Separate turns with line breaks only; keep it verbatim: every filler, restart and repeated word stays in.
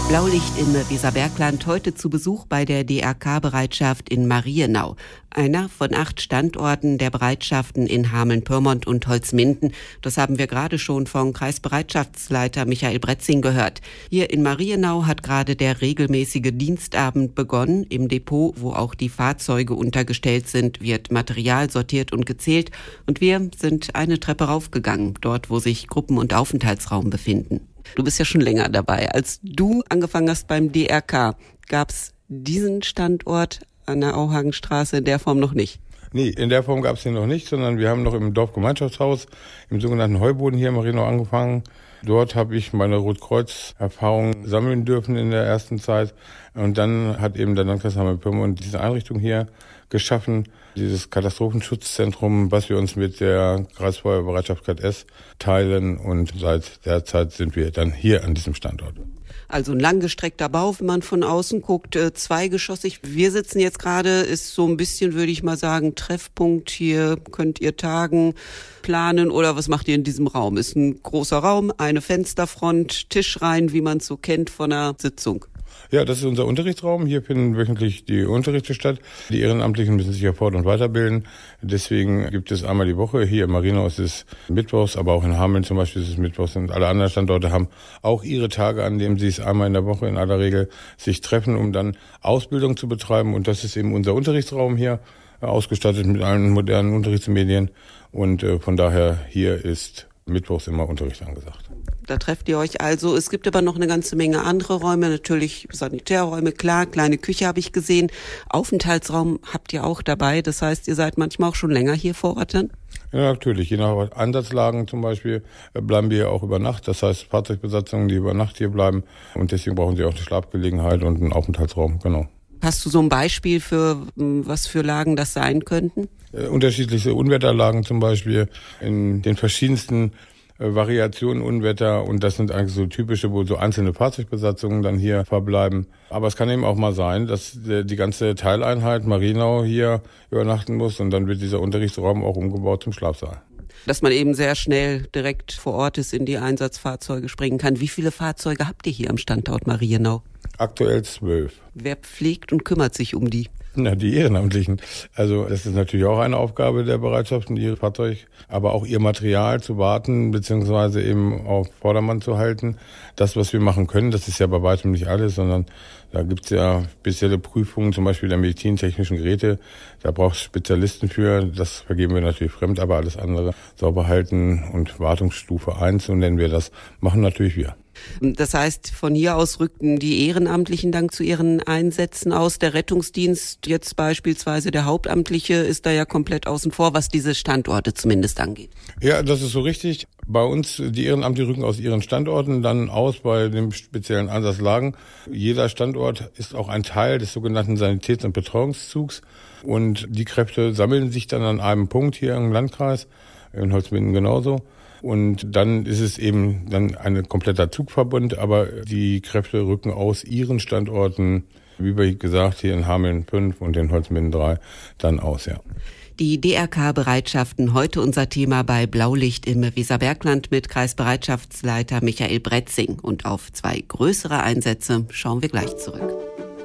Blaulicht im Weserbergland, heute zu Besuch bei der D R K-Bereitschaft in Marienau. Einer von acht Standorten der Bereitschaften in Hameln-Pyrmont und Holzminden. Das haben wir gerade schon vom Kreisbereitschaftsleiter Michael Bretzing gehört. Hier in Marienau hat gerade der regelmäßige Dienstabend begonnen. Im Depot, wo auch die Fahrzeuge untergestellt sind, wird Material sortiert und gezählt. Und wir sind eine Treppe raufgegangen, dort wo sich Gruppen- und Aufenthaltsraum befinden. Du bist ja schon länger dabei. Als du angefangen hast beim D R K, gab es diesen Standort an der Auhagenstraße in der Form noch nicht?
Nee, in der Form gab es den noch nicht, sondern wir haben noch im Dorfgemeinschaftshaus, im sogenannten Heuboden hier in Marienau angefangen. Dort habe ich meine Rotkreuz-Erfahrung sammeln dürfen in der ersten Zeit. Und dann hat eben der Landkreis Hameln-Pyrmont diese Einrichtung hier geschaffen, dieses Katastrophenschutzzentrum, was wir uns mit der Kreisfeuerwehrbereitschaft K S teilen. Und seit der Zeit sind wir dann hier an diesem Standort.
Also ein langgestreckter Bau, wenn man von außen guckt, äh, zweigeschossig. Wir sitzen jetzt gerade, ist so ein bisschen, würde ich mal sagen, Treffpunkt. Hier könnt ihr tagen, planen oder was macht ihr in diesem Raum? Ist ein großer Raum, eine Fensterfront, Tischreihen, wie man es so kennt von einer Sitzung.
Ja, das ist unser Unterrichtsraum. Hier finden wöchentlich die Unterrichte statt. Die Ehrenamtlichen müssen sich ja fort- und weiterbilden. Deswegen gibt es einmal die Woche. Hier in Marienau ist es mittwochs, aber auch in Hameln zum Beispiel ist es mittwochs. Und alle anderen Standorte haben auch ihre Tage, an denen sie es einmal in der Woche in aller Regel sich treffen, um dann Ausbildung zu betreiben. Und das ist eben unser Unterrichtsraum hier, ausgestattet mit allen modernen Unterrichtsmedien. Und äh, von daher hier ist mittwochs immer Unterricht angesagt.
Da trefft ihr euch also. Es gibt aber noch eine ganze Menge andere Räume, natürlich Sanitärräume, klar, kleine Küche habe ich gesehen. Aufenthaltsraum habt ihr auch dabei, das heißt, ihr seid manchmal auch schon länger hier vor Ort dann?
Ja, natürlich. Je nach Einsatzlagen zum Beispiel bleiben wir hier auch über Nacht. Das heißt, Fahrzeugbesatzungen, die über Nacht hier bleiben. Und deswegen brauchen sie auch eine Schlafgelegenheit und einen Aufenthaltsraum, genau.
Hast du so ein Beispiel für, was für Lagen das sein könnten?
Äh, unterschiedliche Unwetterlagen zum Beispiel in den verschiedensten äh, Variationen Unwetter. Und das sind eigentlich so typische, wo so einzelne Fahrzeugbesatzungen dann hier verbleiben. Aber es kann eben auch mal sein, dass äh, die ganze Teileinheit Marienau hier übernachten muss. Und dann wird dieser Unterrichtsraum auch umgebaut zum Schlafsaal.
Dass man eben sehr schnell direkt vor Ort ist, in die Einsatzfahrzeuge springen kann. Wie viele Fahrzeuge habt ihr hier am Standort Marienau?
Aktuell zwölf.
Wer pflegt und kümmert sich um die?
Na, die Ehrenamtlichen. Also das ist natürlich auch eine Aufgabe der Bereitschaften, ihr Fahrzeug, aber auch ihr Material zu warten, beziehungsweise eben auf Vordermann zu halten. Das, was wir machen können, das ist ja bei weitem nicht alles, sondern da gibt's ja spezielle Prüfungen, zum Beispiel der medizintechnischen Geräte. Da braucht es Spezialisten für. Das vergeben wir natürlich fremd, aber alles andere sauber halten und Wartungsstufe eins, so nennen wir das, machen natürlich wir.
Das heißt, von hier aus rückten die Ehrenamtlichen dann zu ihren Einsätzen aus. Der Rettungsdienst, jetzt beispielsweise der Hauptamtliche, ist da ja komplett außen vor, was diese Standorte zumindest angeht.
Ja, das ist so richtig. Bei uns, die Ehrenamtlichen rücken aus ihren Standorten dann aus bei den speziellen Einsatzlagen. Jeder Standort ist auch ein Teil des sogenannten Sanitäts- und Betreuungszugs. Und die Kräfte sammeln sich dann an einem Punkt hier im Landkreis, in Holzminden genauso. Und dann ist es eben dann ein kompletter Zugverbund, aber die Kräfte rücken aus ihren Standorten, wie wir gesagt, hier in Hameln fünf und in Holzminden drei, dann aus, ja.
Die D R K-Bereitschaften, heute unser Thema bei Blaulicht im Weserbergland mit Kreisbereitschaftsleiter Michael Bretzing. Und auf zwei größere Einsätze schauen wir gleich zurück.